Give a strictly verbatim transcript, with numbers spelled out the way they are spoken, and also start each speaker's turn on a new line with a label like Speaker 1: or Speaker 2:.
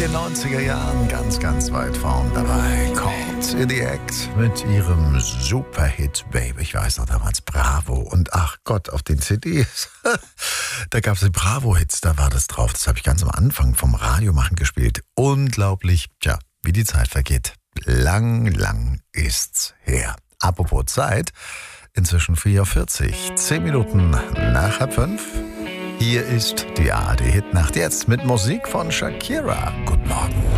Speaker 1: den neunziger Jahren ganz, ganz weit vorn dabei. Caught in the Act mit ihrem Superhit Baby. Ich weiß noch damals Bravo. Und ach Gott, auf den C Ds, da gab es die Bravo-Hits, da war das drauf. Das habe ich ganz am Anfang vom Radiomachen gespielt. Unglaublich, tja, wie die Zeit vergeht. Lang, lang ist's her. Apropos Zeit, inzwischen vier Uhr vierzig, zehn Minuten nach halb fünf. Hier ist die A R D-Hitnacht jetzt mit Musik von Shakira. Guten Morgen.